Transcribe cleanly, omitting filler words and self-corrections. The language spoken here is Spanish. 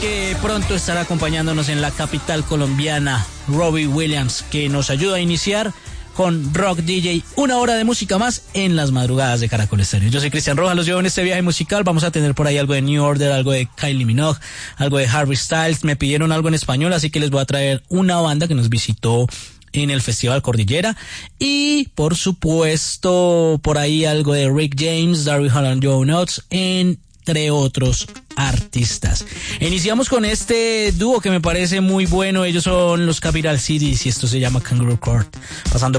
que pronto estará acompañándonos en la capital colombiana, Robbie Williams, que nos ayuda a iniciar con Rock DJ, 1 hora de música más en las madrugadas de Caracol Estéreo. Yo soy Cristian Rojas, los llevo en este viaje musical. Vamos a tener por ahí algo de New Order, algo de Kylie Minogue, algo de Harry Styles. Me pidieron algo en español, así que les voy a traer una banda que nos visitó en el Festival Cordillera. Y, por supuesto, por ahí algo de Rick James, Daryl Hall and Joe Nuts, entre otros artistas. Iniciamos con este dúo que me parece muy bueno. Ellos son los Capital Cities y esto se llama Kangaroo Court. Pasando